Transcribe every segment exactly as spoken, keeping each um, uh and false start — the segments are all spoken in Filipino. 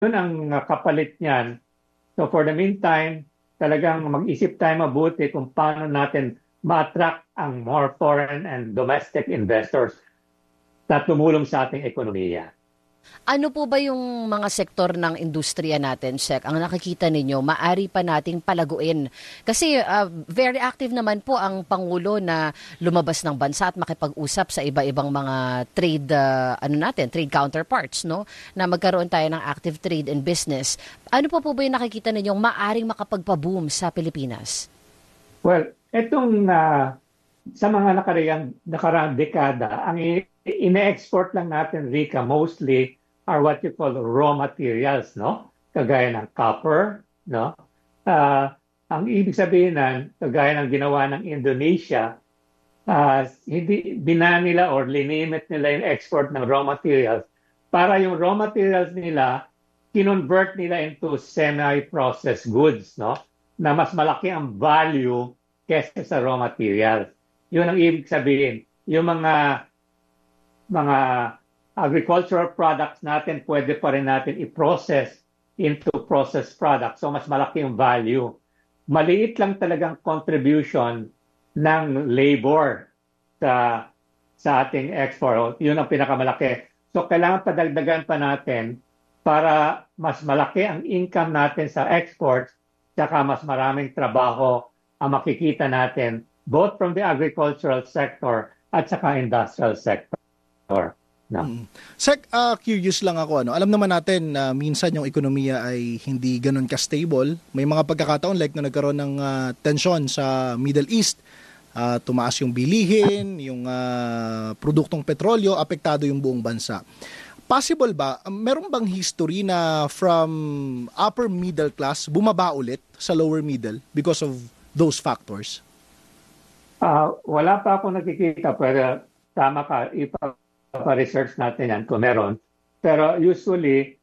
yun ang uh, kapalit niyan. So for the meantime, talagang mag-isip tayo mabuti kung paano natin ma-attract ang more foreign and domestic investors na tumulong sa ating ekonomiya. Ano po ba yung mga sektor ng industriya natin, Sec? Ang nakikita ninyo, maari pa nating palaguin. Kasi uh, very active naman po ang Pangulo na lumabas ng bansa at makipag-usap sa iba-ibang mga trade, uh, ano natin, trade counterparts, no? Na magkaroon tayo ng active trade and business. Ano po po ba yung nakikita ninyong maaring makapagpa-boom sa Pilipinas? Well, itong uh, sa mga nakaraang, nakaraang dekada, ang ine-export lang natin, Rica, mostly are what you call raw materials, no? Kagaya ng copper, no? Uh, ang ibig sabihin nan, kagaya ng ginawa ng Indonesia, uh, hindi bina nila or linimit nila yung export ng raw materials para yung raw materials nila kinonvert nila into semi-processed goods, no? Na mas malaki ang value kesa sa raw materials. Yun ang ibig sabihin. Yung mga mga agricultural products natin, pwede pa rin natin i-process into processed products. So mas malaki yung value. Maliit lang talagang contribution ng labor sa sa ating export. Yun ang pinakamalaki. So kailangan padagdagan pa natin para mas malaki ang income natin sa exports, tsaka mas maraming trabaho ang makikita natin both from the agricultural sector at saka industrial sector. No. Mm. Sec, uh, curious lang ako. Ano? Alam naman natin na uh, minsan yung ekonomiya ay hindi ganun ka-stable. May mga pagkakataon like na nagkaroon ng uh, tensyon sa Middle East. Uh, tumaas yung bilihin, yung uh, produktong petrolyo, apektado yung buong bansa. Possible ba, meron bang history na from upper middle class bumaba ulit sa lower middle because of those factors? Uh, wala pa ako nakikita, pero tama ka, ipa-research natin yan kung meron. Pero usually,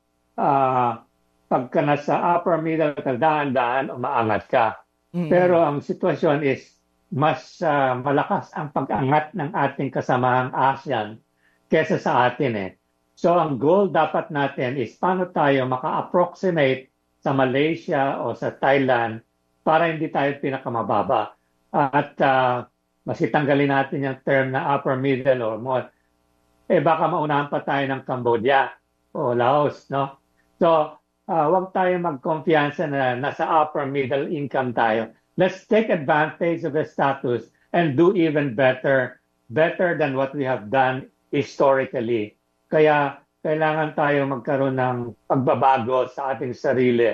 uh, pagka nasa upper middle ka, daan-daan, umaangat ka. Mm-hmm. Pero ang sitwasyon is, mas uh, malakas ang pag-angat ng ating kasamahang ASEAN kesa sa atin eh. So ang goal dapat natin is paano tayo maka-approximate sa Malaysia o sa Thailand para hindi tayo pinakamababa. At uh, mas itanggalin natin yung term na upper middle or more. Eh baka maunahan pa tayo ng Cambodia o Laos, no? So uh, wag tayo magkumpiyansa na nasa upper middle income tayo. Let's take advantage of the status and do even better, better than what we have done historically. Kaya kailangan tayo magkaroon ng pagbabago sa ating sarili.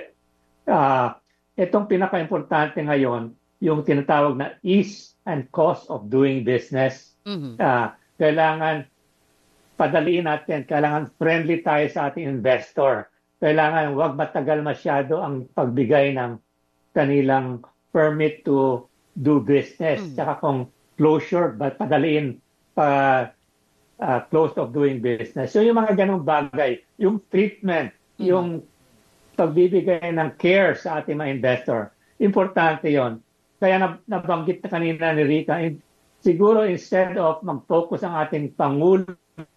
Uh, itong pinaka-importante ngayon, yung tinatawag na ease and cost of doing business. Mm-hmm. Uh, kailangan padaliin natin, kailangan friendly tayo sa ating investor. Kailangan wag matagal masyado ang pagbigay ng kanilang permit to do business. Mm. Tsaka kung closure, but padaliin pa uh, close of doing business. So yung mga ganong bagay, yung treatment, mm. yung pagbibigay ng care sa ating mga investor, importante yon. Kaya nabanggit na kanina ni Rica, siguro instead of mag-focus ang ating Pangulo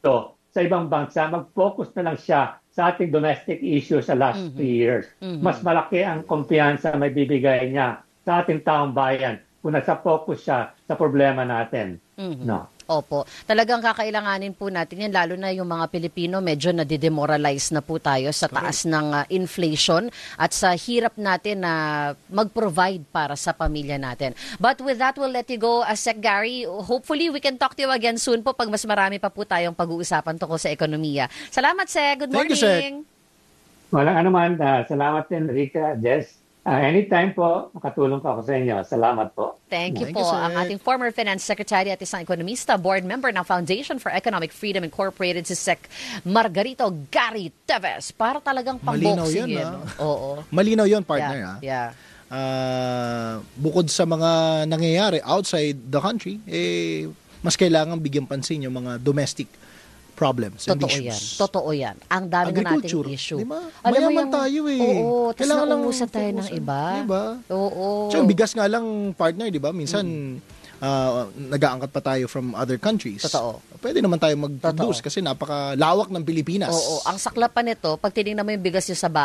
sa ibang bansa, mag-focus na lang siya sa ating domestic issue sa last mm-hmm. three years. Mm-hmm. Mas malaki ang kumpiyansa may bibigay niya sa ating taong bayan kung nasa focus siya sa problema natin. Mm-hmm. No. Opo. Talagang kakailanganin po natin yan, lalo na yung mga Pilipino, medyo nadidemoralize na po tayo sa taas okay. ng uh, inflation at sa hirap natin na mag-provide para sa pamilya natin. But with that, we'll let you go, uh, Sec Gary. Hopefully, we can talk to you again soon po pag mas marami pa po tayong pag-uusapan tungkol sa ekonomiya. Salamat, Sec. Good morning. Thank you, Sec. Walang anuman. Uh, salamat din, Rica, Jess. Uh, anytime po, makatulong pa ako sa inyo. Salamat po. Thank you Thank po. you, ang ating former Finance Secretary at isang ekonomista, board member ng Foundation for Economic Freedom Incorporated, si Sec Margarito Gary Teves. Para talagang pang-boxing yun. yun no? Oo. Malinaw yun, partner. Yeah. Ha? yeah. Uh, bukod sa mga nangyayari outside the country, eh, mas kailangan bigyan pansin yung mga domestic problems and Totoo issues. yan. Totoo yan. Ang dami na nating issue. Diba? Alam Mayaman yung, tayo eh. Oo. Tapos kailangan lang naungusan tayo ng iba. Diba? Oo. So, bigas nga lang, partner, di ba? Minsan, mm. uh, nag-aangkat pa tayo from other countries. Totoo. Pwede naman tayo mag-produce kasi napakalawak ng Pilipinas. Oo. Ang saklapan nito, pag tinignan mo yung bigas nyo sa